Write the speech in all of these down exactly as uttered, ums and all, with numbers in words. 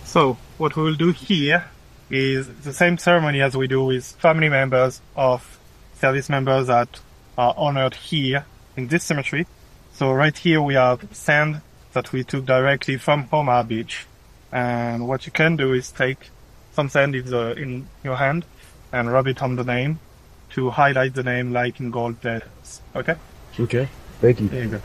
So what we will do here is the same ceremony as we do with family members of service members that are honored here in this cemetery. So right here we have sand that we took directly from Omaha Beach. And what you can do is take some sand in, the, in your hand and rub it on the name to highlight the name like in gold letters. Okay? Okay. Thank you. There you go.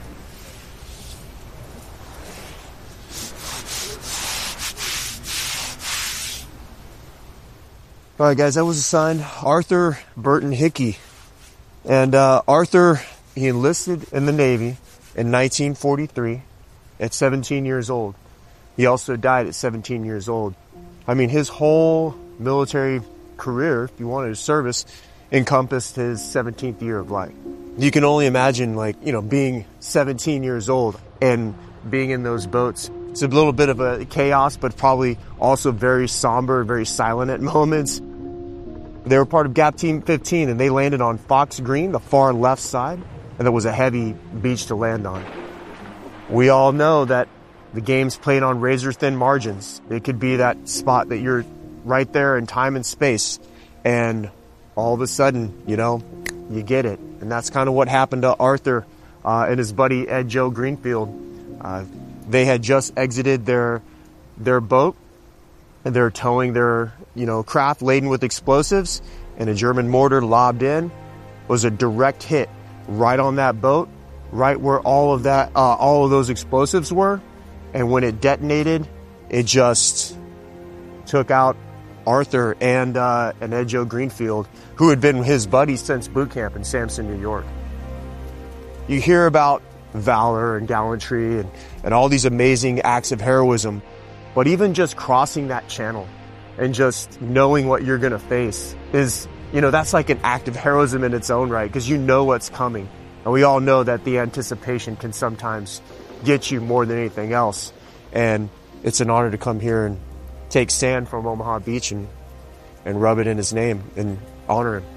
All right, guys, that was assigned Arthur Burton Hickey. And uh, Arthur, he enlisted in the Navy in nineteen forty-three at seventeen years old. He also died at seventeen years old. I mean, his whole military career, if you wanted his service, encompassed his seventeenth year of life. You can only imagine, like, you know, being seventeen years old and being in those boats. It's a little bit of a chaos, but probably also very somber, very silent at moments. They were part of Gap Team fifteen, and they landed on Fox Green, the far left side, and there was a heavy beach to land on. We all know that the game's played on razor-thin margins. It could be that spot that you're right there in time and space, and all of a sudden, you know, you get it. And that's kind of what happened to Arthur uh, and his buddy Ed Joe Greenfield. Uh, they had just exited their their boat, and they're towing their, you know, craft laden with explosives, and a German mortar lobbed in. It was a direct hit right on that boat, right where all of that, uh, all of those explosives were. And when it detonated, it just took out Arthur and uh, and Ed Joe Greenfield, who had been his buddies since boot camp in Sampson, New York. You hear about valor and gallantry and, and all these amazing acts of heroism, but even just crossing that channel and just knowing what you're going to face is, you know, that's like an act of heroism in its own right, because you know what's coming. And we all know that the anticipation can sometimes get you more than anything else. And it's an honor to come here and take sand from Omaha Beach and, and rub it in his name and honor him.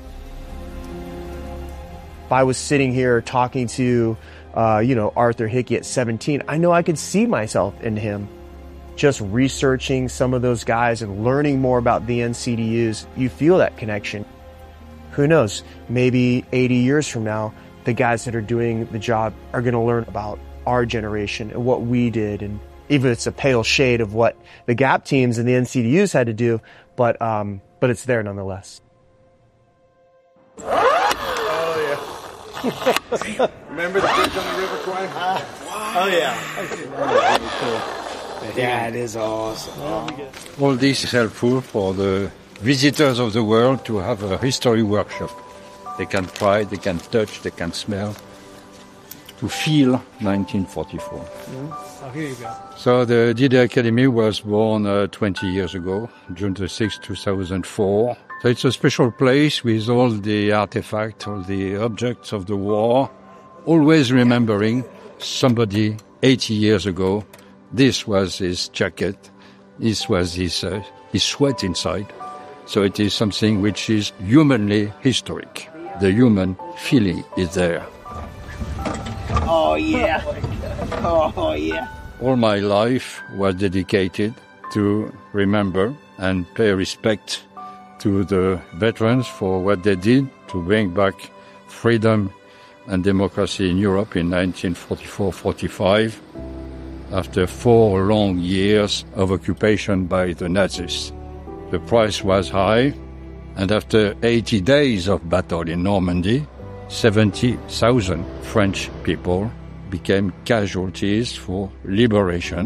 If I was sitting here talking to, uh, you know, Arthur Hickey at seventeen, I know I could see myself in him. Just researching some of those guys and learning more about the N C D Us, you feel that connection. Who knows, maybe eighty years from now, the guys that are doing the job are going to learn about our generation and what we did, and even if it's a pale shade of what the Gap teams and the N C D Us had to do, but um, but it's there nonetheless. Oh yeah! Remember the bridge on the River Kwai? Uh, oh yeah! Yeah, it is awesome. All this is helpful for the visitors of the world to have a history workshop. They can try, they can touch, they can smell, to feel nineteen forty-four. Mm-hmm. Oh, here you go. So the D-Day Academy was born uh, twenty years ago, June the sixth, two thousand four. So it's a special place with all the artifacts, all the objects of the war, always remembering somebody eighty years ago. This was his jacket, this was his, uh, his sweat inside. So it is something which is humanly historic. The human feeling is there. Oh yeah, oh yeah. All my life was dedicated to remember and pay respect to the veterans for what they did to bring back freedom and democracy in Europe in nineteen forty-four forty-five. After four long years of occupation by the Nazis. The price was high, and after eighty days of battle in Normandy, seventy thousand French people became casualties for liberation.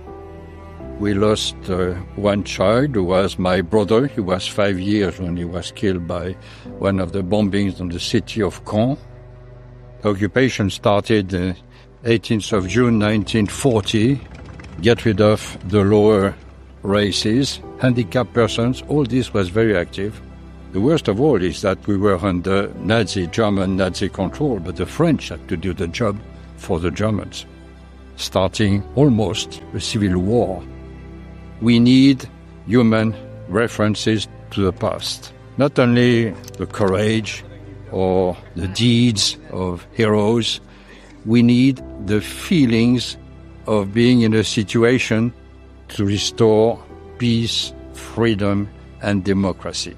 We lost uh, one child who was my brother. He was five years when he was killed by one of the bombings on the city of Caen. The occupation started uh, eighteenth of June nineteen forty, get rid of the lower races, handicapped persons, all this was very active. The worst of all is that we were under Nazi, German Nazi control, but the French had to do the job for the Germans, starting almost a civil war. We need human references to the past, not only the courage or the deeds of heroes. We need the feelings of being in a situation to restore peace, freedom, and democracy.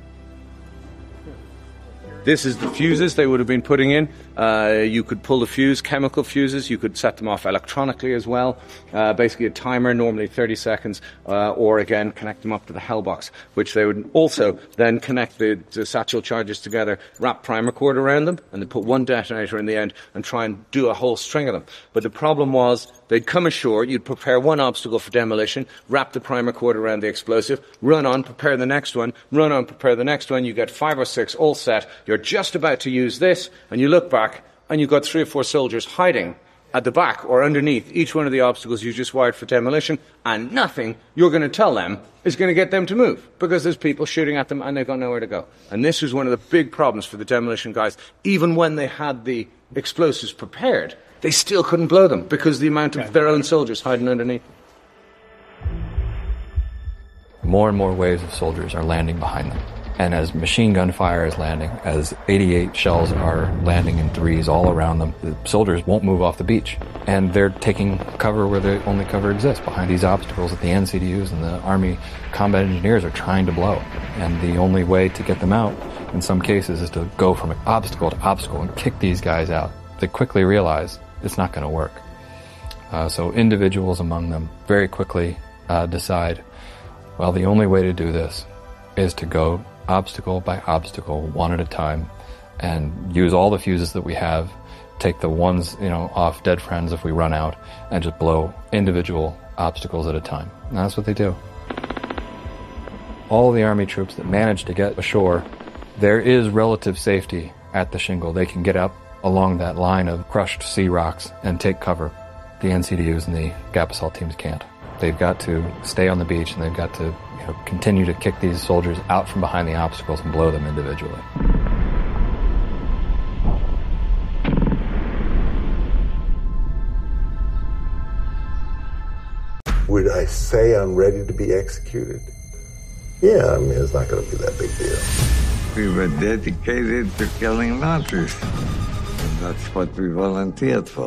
This is the fuses they would have been putting in. Uh, you could pull the fuse, chemical fuses. You could set them off electronically as well. Uh, basically a timer, normally thirty seconds, uh, or again, connect them up to the hell box, which they would also then connect the, the satchel charges together, wrap primer cord around them, and then put one detonator in the end and try and do a whole string of them. But the problem was, they'd come ashore, you'd prepare one obstacle for demolition, wrap the primer cord around the explosive, run on, prepare the next one, run on, prepare the next one, you get five or six all set, you're just about to use this, and you look back, and you've got three or four soldiers hiding at the back or underneath each one of the obstacles you just wired for demolition, and nothing you're going to tell them is going to get them to move, because there's people shooting at them and they've got nowhere to go. And this was one of the big problems for the demolition guys. Even when they had the explosives prepared, they still couldn't blow them because of the amount of their own soldiers hiding underneath. More and more waves of soldiers are landing behind them. And as machine gun fire is landing, as eighty-eight shells are landing in threes all around them, the soldiers won't move off the beach. And they're taking cover where the only cover exists, behind these obstacles that the N C D Us and the Army combat engineers are trying to blow. And the only way to get them out, in some cases, is to go from obstacle to obstacle and kick these guys out. They quickly realize it's not going to work. Uh, so individuals among them very quickly uh, decide, well, the only way to do this is to go obstacle by obstacle, one at a time, and use all the fuses that we have, take the ones, you know, off dead friends if we run out, and just blow individual obstacles at a time. And that's what they do. All the Army troops that manage to get ashore, there is relative safety at the shingle. They can get up along that line of crushed sea rocks and take cover. The N C D Us and the Gap Assault teams can't. They've got to stay on the beach, and they've got to you know, continue to kick these soldiers out from behind the obstacles and blow them individually. Would I say I'm ready to be executed? Yeah, I mean, it's not going to be that big deal. We were dedicated to killing Nazis, and that's what we volunteered for.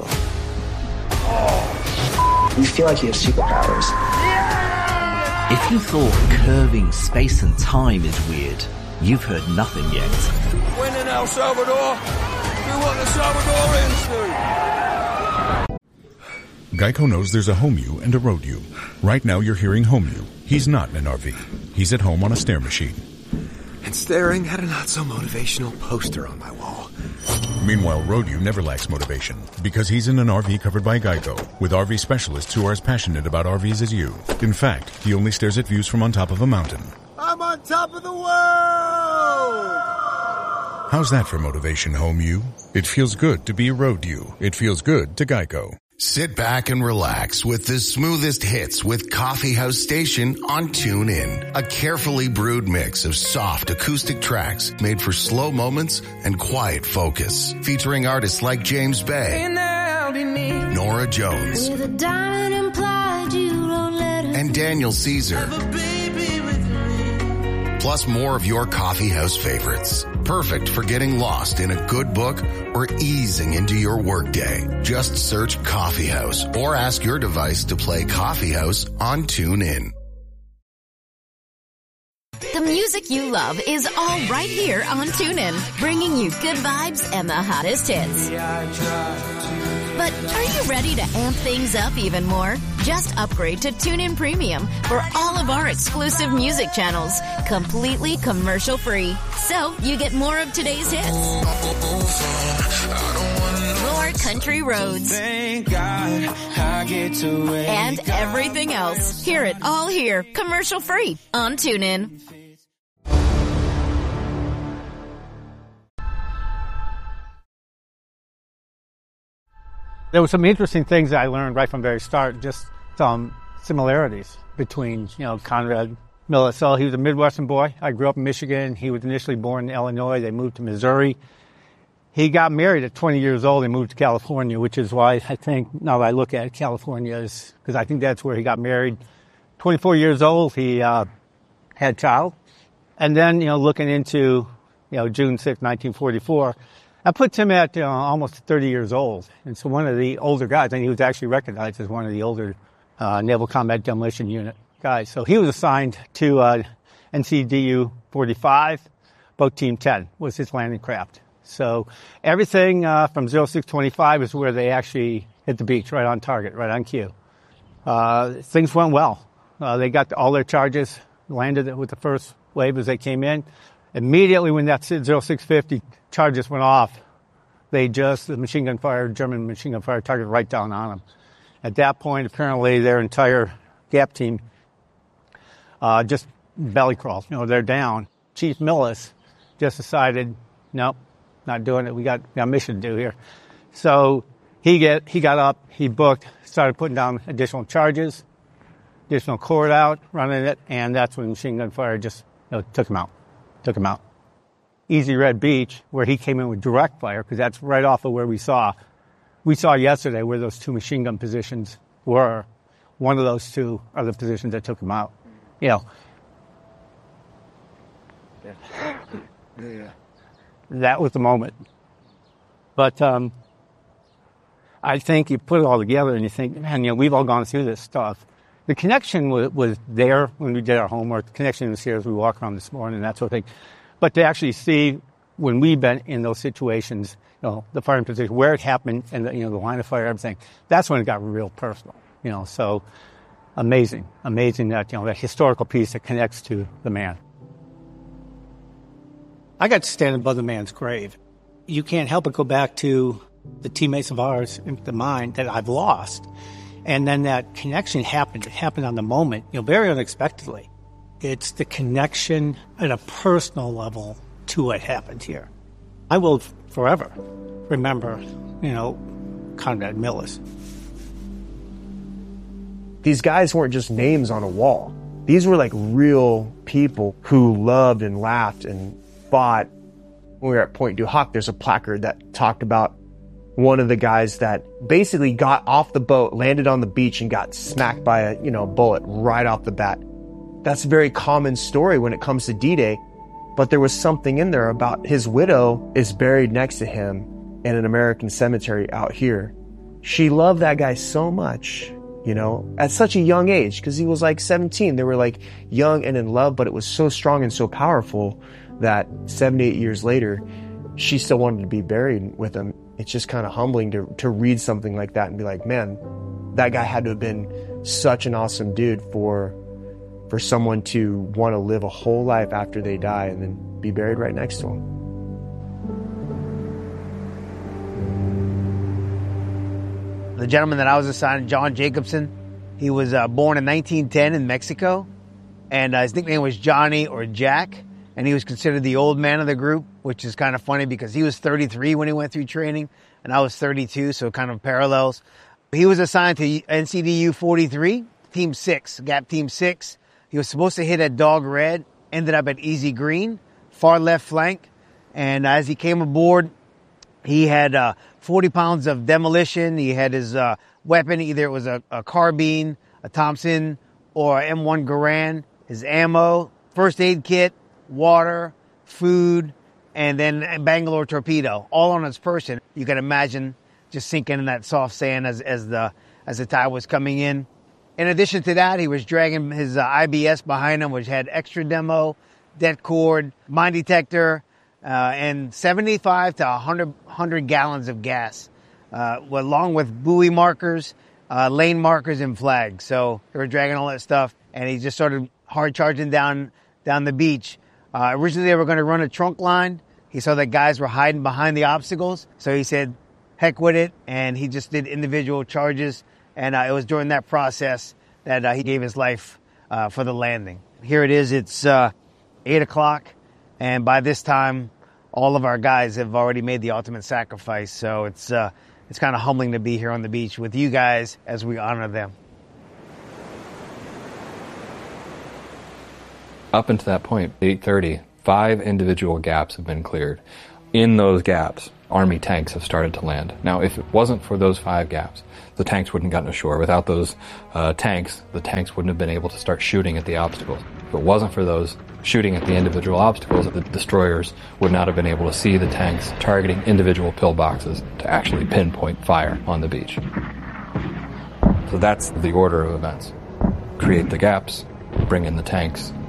You feel like you have superpowers. If you thought curving space and time is weird, you've heard nothing yet. When in El Salvador, do what the Salvadorians do. Geico knows there's a home you and a road you. Right now you're hearing home you. He's not in an R V. He's at home on a stair machine. And staring at a not-so-motivational poster on my wall. Meanwhile, Road You never lacks motivation because he's in an R V covered by Geico with R V specialists who are as passionate about R Vs as you. In fact, he only stares at views from on top of a mountain. I'm on top of the world! How's that for motivation, Home You? It feels good to be Road You. It feels good to Geico. Sit back and relax with the smoothest hits with Coffee House Station on TuneIn. A carefully brewed mix of soft acoustic tracks made for slow moments and quiet focus. Featuring artists like James Bay, Nora Jones, and Daniel Caesar. Plus more of your coffee house favorites. Perfect for getting lost in a good book or easing into your workday. Just search Coffee House or ask your device to play Coffee House on TuneIn. The music you love is all right here on TuneIn, bringing you good vibes and the hottest hits. But are you ready to amp things up even more? Just upgrade to TuneIn Premium for all of our exclusive music channels, completely commercial-free. So you get more of today's hits, more country roads, and everything else. Hear it all here, commercial-free on TuneIn. There were some interesting things that I learned right from the very start, just some similarities between, you know, Conrad Miller. So he was a Midwestern boy. I grew up in Michigan. He was initially born in Illinois. They moved to Missouri. He got married at twenty years old and moved to California, which is why I think, now that I look at it, California is, because I think that's where he got married. twenty-four years old, he uh, had a child. And then, you know, looking into, you know, June sixth, nineteen forty-four, I put him at uh, almost thirty years old. And so one of the older guys, and he was actually recognized as one of the older uh, Naval Combat Demolition Unit guys. So he was assigned to uh, N C D U forty-five, Boat Team ten was his landing craft. So everything uh, from oh six twenty-five is where they actually hit the beach, right on target, right on cue. Uh, things went well. Uh, they got all their charges, landed with the first wave as they came in. Immediately when that oh six fifty charges went off, they just, the machine gun fire, German machine gun fire, targeted right down on them. At that point, apparently their entire gap team uh, just belly crawled. You know, they're down. Chief Millis just decided, nope, not doing it. We got, we got a mission to do here. So he get he got up, he booked, started putting down additional charges, additional cord out, running it, and that's when machine gun fire just you know, took him out. Took him out. Easy Red Beach, where he came in with direct fire, because that's right off of where we saw. We saw yesterday where those two machine gun positions were. One of those two are the positions that took him out. You know. Yeah. Yeah. That was the moment. But um, I think you put it all together and you think, man, you know, we've all gone through this stuff. The connection was, was there when we did our homework. The connection was here as we walked around this morning and that sort of thing. But to actually see when we've been in those situations, you know, the firing position, where it happened, and the, you know, the line of fire, everything, that's when it got real personal. You know, so amazing, amazing that you know that historical piece that connects to the man. I got to stand above the man's grave. You can't help but go back to the teammates of ours in the mine that I've lost. And then that connection happened. It happened on the moment, you know, very unexpectedly. It's the connection at a personal level to what happened here. I will forever remember, you know, Conrad Millis. These guys weren't just names on a wall. These were like real people who loved and laughed and fought. When we were at Point du Hoc, there's a placard that talked about one of the guys that basically got off the boat, landed on the beach, and got smacked by a, you know, bullet right off the bat. That's a very common story when it comes to D-Day, but there was something in there about his widow is buried next to him in an American cemetery out here. She loved that guy so much, you know, at such a young age, because he was like seventeen. They were like young and in love, but it was so strong and so powerful that seventy-eight years later, she still wanted to be buried with him. It's just kind of humbling to, to read something like that and be like, man, that guy had to have been such an awesome dude for for someone to want to live a whole life after they die and then be buried right next to him. The gentleman that I was assigned, John Jacobson, he was uh, born in nineteen ten in Mexico, and uh, his nickname was Johnny or Jack, and he was considered the old man of the group, which is kind of funny because he was thirty-three when he went through training, and I was thirty-two, so kind of parallels. He was assigned to N C D U forty-three, Team six, Gap Team six. He was supposed to hit at Dog Red, ended up at Easy Green, far left flank, and as he came aboard, he had uh, forty pounds of demolition. He had his uh, weapon, either it was a, a carbine, a Thompson, or M one Garand, his ammo, first aid kit, water, food, and then a Bangalore torpedo, all on his person. You can imagine just sinking in that soft sand as, as the as the tide was coming in. In addition to that, he was dragging his uh, I B S behind him, which had extra demo, det cord, mine detector, uh, and seventy-five to one hundred, one hundred gallons of gas, uh, along with buoy markers, uh, lane markers, and flags. So they were dragging all that stuff, and he just started hard charging down down the beach. Uh, originally, they were going to run a trunk line. He saw that guys were hiding behind the obstacles, so he said, heck with it, and he just did individual charges. And uh, it was during that process that uh, he gave his life uh, for the landing. Here it is. It's uh, eight o'clock. And by this time, all of our guys have already made the ultimate sacrifice. So it's uh, it's kind of humbling to be here on the beach with you guys as we honor them. Up until that point, eight thirty, five individual gaps have been cleared. In those gaps, Army tanks have started to land. Now, if it wasn't for those five gaps, the tanks wouldn't have gotten ashore. Without those uh, tanks, the tanks wouldn't have been able to start shooting at the obstacles. If it wasn't for those shooting at the individual obstacles, the destroyers would not have been able to see the tanks targeting individual pillboxes to actually pinpoint fire on the beach. So that's the order of events. create the gaps, bring in the tanks,